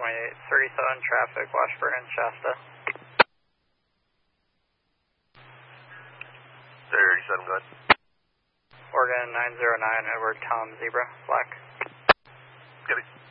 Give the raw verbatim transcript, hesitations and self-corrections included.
twenty-eight thirty-seven traffic, Washburn and Shasta. thirty-seven, go ahead. Oregon nine zero nine, Edward Tom Zebra, black. Get it.